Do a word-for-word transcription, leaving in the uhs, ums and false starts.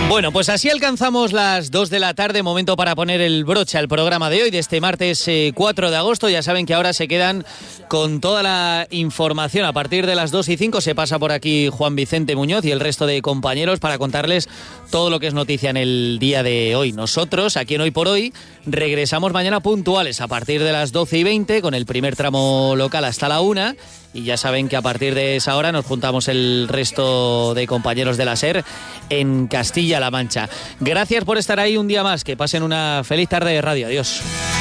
Bueno, pues así alcanzamos las dos de la tarde, momento para poner el broche al programa de hoy, de este martes eh, cuatro de agosto. Ya saben que ahora se quedan con toda la información. A partir de las dos y cinco se pasa por aquí Juan Vicente Muñoz y el resto de compañeros para contarles todo lo que es noticia en el día de hoy. Nosotros, aquí en Hoy por Hoy, regresamos mañana puntuales a partir de las doce y veinte con el primer tramo local hasta la una. Y ya saben que a partir de esa hora nos juntamos el resto de compañeros de la SER en Castilla-La Mancha. Gracias por estar ahí un día más. Que pasen una feliz tarde de radio. Adiós.